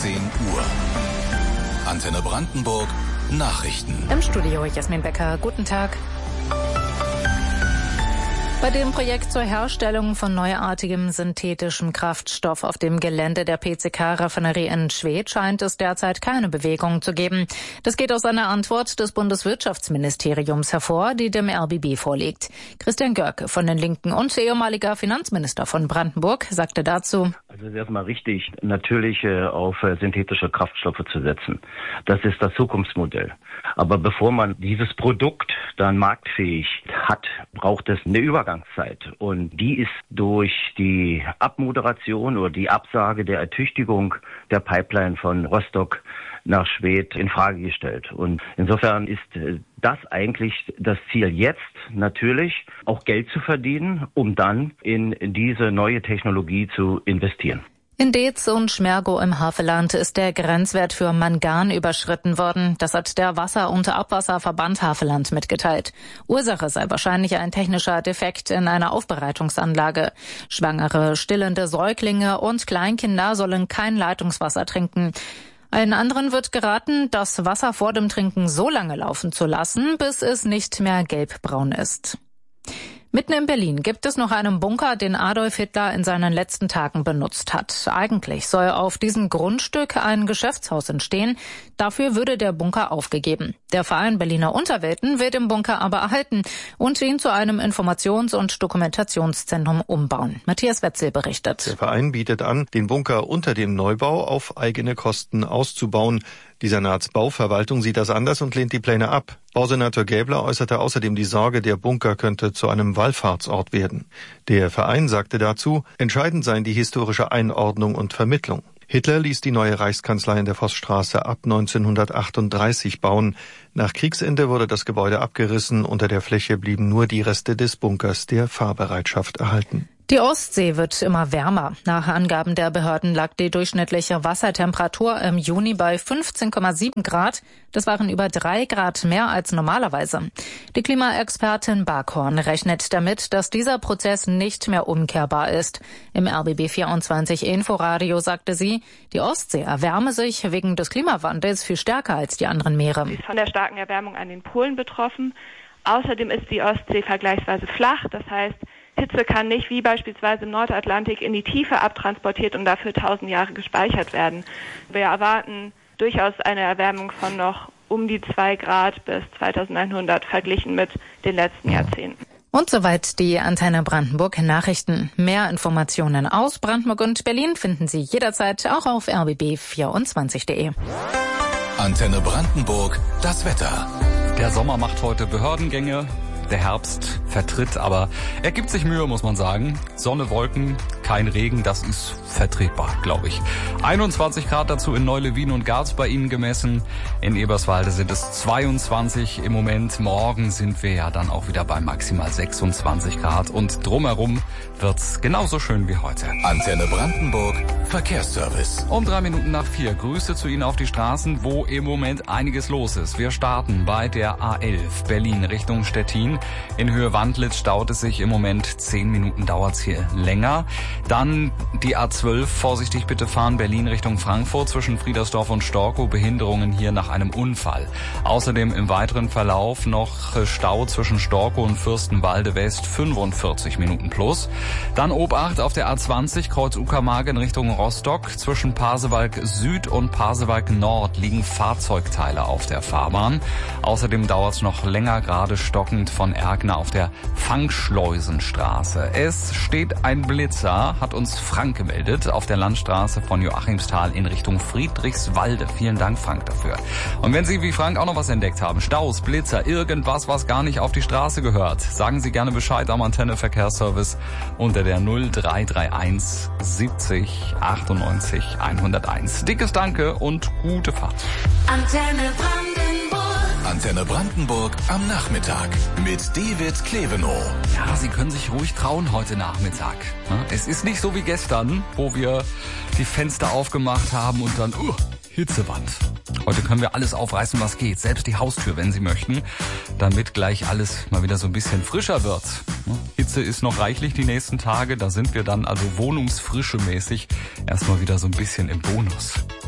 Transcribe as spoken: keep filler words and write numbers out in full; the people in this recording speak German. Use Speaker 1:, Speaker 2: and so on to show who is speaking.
Speaker 1: zehn Uhr. Antenne Brandenburg Nachrichten.
Speaker 2: Im Studio Jasmin Becker. Guten Tag. Bei dem Projekt zur Herstellung von neuartigem synthetischem Kraftstoff auf dem Gelände der P C K-Raffinerie in Schwedt scheint es derzeit keine Bewegung zu geben. Das geht aus einer Antwort des Bundeswirtschaftsministeriums hervor, die dem R B B vorliegt. Christian Görke von den Linken und ehemaliger Finanzminister von Brandenburg sagte dazu:
Speaker 3: Also es ist erstmal richtig, natürlich äh, auf äh, synthetische Kraftstoffe zu setzen. Das ist das Zukunftsmodell. Aber bevor man dieses Produkt dann marktfähig hat, braucht es eine Übergangszeit. Und die ist durch die Abmoderation oder die Absage der Ertüchtigung der Pipeline von Rostock nach Schwedt in Frage gestellt. Und insofern ist das eigentlich das Ziel jetzt, natürlich auch Geld zu verdienen, um dann in diese neue Technologie zu investieren.
Speaker 2: In Deetz und Schmergow im Havelland ist der Grenzwert für Mangan überschritten worden. Das hat der Wasser- und Abwasserverband Havelland mitgeteilt. Ursache sei wahrscheinlich ein technischer Defekt in einer Aufbereitungsanlage. Schwangere, stillende Säuglinge und Kleinkinder sollen kein Leitungswasser trinken. Allen anderen wird geraten, das Wasser vor dem Trinken so lange laufen zu lassen, bis es nicht mehr gelbbraun ist. Mitten in Berlin gibt es noch einen Bunker, den Adolf Hitler in seinen letzten Tagen benutzt hat. Eigentlich soll auf diesem Grundstück ein Geschäftshaus entstehen. Dafür würde der Bunker aufgegeben. Der Verein Berliner Unterwelten will den Bunker aber erhalten und ihn zu einem Informations- und Dokumentationszentrum umbauen. Matthias Wetzel berichtet.
Speaker 4: Der Verein bietet an, den Bunker unter dem Neubau auf eigene Kosten auszubauen. Die Senatsbauverwaltung sieht das anders und lehnt die Pläne ab. Bausenator Gäbler äußerte außerdem die Sorge, der Bunker könnte zu einem Wallfahrtsort werden. Der Verein sagte dazu, entscheidend seien die historische Einordnung und Vermittlung. Hitler ließ die neue Reichskanzlei in der Vossstraße ab neunzehnhundertachtunddreißig bauen. Nach Kriegsende wurde das Gebäude abgerissen. Unter der Fläche blieben nur die Reste des Bunkers der Fahrbereitschaft erhalten.
Speaker 2: Die Ostsee wird immer wärmer. Nach Angaben der Behörden lag die durchschnittliche Wassertemperatur im Juni bei fünfzehn Komma sieben Grad. Das waren über drei Grad mehr als normalerweise. Die Klimaexpertin Barkhorn rechnet damit, dass dieser Prozess nicht mehr umkehrbar ist. Im R B B vierundzwanzig Inforadio sagte sie, die Ostsee erwärme sich wegen des Klimawandels viel stärker als die anderen Meere.
Speaker 5: Sie ist von der starken Erwärmung an den Polen betroffen. Außerdem ist die Ostsee vergleichsweise flach. Das heißt, Hitze kann nicht wie beispielsweise im Nordatlantik in die Tiefe abtransportiert und dafür tausend Jahre gespeichert werden. Wir erwarten durchaus eine Erwärmung von noch um die zwei Grad bis zweitausendeinhundert verglichen mit den letzten Jahrzehnten.
Speaker 2: Und soweit die Antenne Brandenburg Nachrichten. Mehr Informationen aus Brandenburg und Berlin finden Sie jederzeit auch auf r b b vierundzwanzig punkt de.
Speaker 1: Antenne Brandenburg, das Wetter.
Speaker 6: Der Sommer macht heute Behördengänge. Der Herbst vertritt, aber er gibt sich Mühe, muss man sagen. Sonne, Wolken, kein Regen, das ist vertretbar, glaube ich. einundzwanzig Grad dazu in Neu-Lewin und Garz bei Ihnen gemessen. In Eberswalde sind es zweiundzwanzig im Moment. Morgen sind wir ja dann auch wieder bei maximal sechsundzwanzig Grad. Und drumherum wird's genauso schön wie heute.
Speaker 1: Antenne Brandenburg, Verkehrsservice.
Speaker 6: Um drei Minuten nach vier. Grüße zu Ihnen auf die Straßen, wo im Moment einiges los ist. Wir starten bei der A elf Berlin Richtung Stettin. In Höhe Wandlitz staut es sich im Moment. Zehn Minuten dauert's hier länger. Dann die A zwölf, vorsichtig bitte fahren, Berlin Richtung Frankfurt zwischen Friedersdorf und Storkow. Behinderungen hier nach einem Unfall. Außerdem im weiteren Verlauf noch Stau zwischen Storkow und Fürstenwalde West, fünfundvierzig Minuten plus. Dann Obacht auf der A zwanzig, Kreuz Uckermark in Richtung Rostock. Zwischen Pasewalk Süd und Pasewalk Nord liegen Fahrzeugteile auf der Fahrbahn. Außerdem dauert es noch länger, gerade stockend von Erkner auf der Fangschleusenstraße. Es steht ein Blitzer, hat uns Frank gemeldet, auf der Landstraße von Joachimsthal in Richtung Friedrichswalde. Vielen Dank, Frank, dafür. Und wenn Sie wie Frank auch noch was entdeckt haben, Staus, Blitzer, irgendwas, was gar nicht auf die Straße gehört, sagen Sie gerne Bescheid am Antenne Verkehrsservice unter der null drei drei eins siebzig achtundneunzig hunderteins. Dickes Danke und gute Fahrt.
Speaker 1: Antenne Brandenburg. Antenne Brandenburg am Nachmittag mit David Klevenow.
Speaker 6: Ja, Sie können sich ruhig trauen heute Nachmittag. Es ist nicht so wie gestern, wo wir die Fenster aufgemacht haben und dann uh, Hitzewand. Heute können wir alles aufreißen, was geht. Selbst die Haustür, wenn Sie möchten, damit gleich alles mal wieder so ein bisschen frischer wird. Hitze ist noch reichlich die nächsten Tage. Da sind wir dann also wohnungsfrische mäßig erstmal wieder so ein bisschen im Bonus.